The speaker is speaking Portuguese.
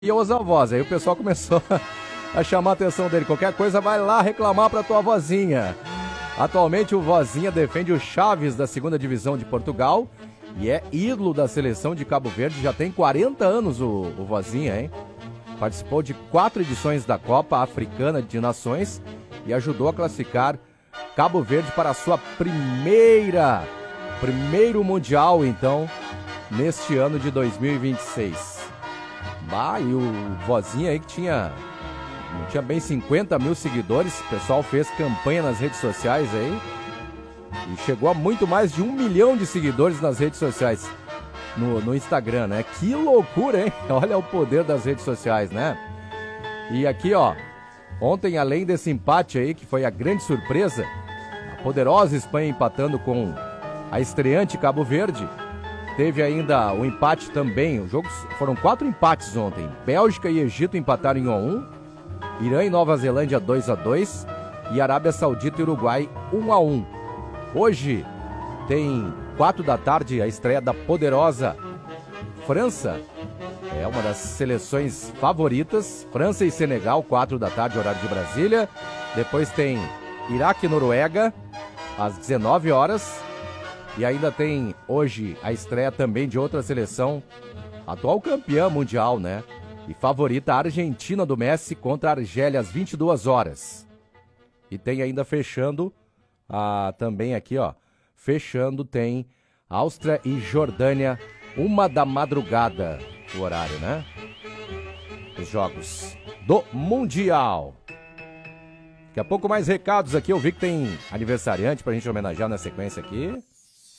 e os avós. Aí o pessoal começou a chamar a atenção dele. Qualquer coisa, vai lá reclamar pra tua vozinha. Atualmente o Vozinha defende o Chaves da segunda divisão de Portugal e é ídolo da seleção de Cabo Verde. Já tem 40 anos o Vozinha, hein? Participou de 4 edições da Copa Africana de Nações e ajudou a classificar Cabo Verde para a sua primeiro Mundial, então, neste ano de 2026. E o Vozinha aí que tinha bem 50 mil seguidores, o pessoal fez campanha nas redes sociais aí e chegou a muito mais de 1 milhão de seguidores nas redes sociais, no Instagram, né? Que loucura, hein? Olha o poder das redes sociais, né? E aqui, ó, ontem, além desse empate aí, que foi a grande surpresa, a poderosa Espanha empatando com a estreante Cabo Verde, teve ainda o empate também. Foram 4 empates ontem. Bélgica e Egito empataram em 1-1, Irã e Nova Zelândia 2-2 e Arábia Saudita e Uruguai 1-1. Hoje tem 4 da tarde a estreia da poderosa França. É uma das seleções favoritas. França e Senegal, 4 da tarde, horário de Brasília. Depois tem Iraque e Noruega, às 19 horas. E ainda tem hoje a estreia também de outra seleção, atual campeã mundial, né? E favorita, a Argentina do Messi contra a Argélia, às 22 horas. E tem ainda fechando, também aqui, ó, fechando tem Áustria e Jordânia, 1 da madrugada, o horário, né? Os jogos do Mundial. Daqui a pouco mais recados aqui, eu vi que tem aniversariante pra gente homenagear na sequência aqui.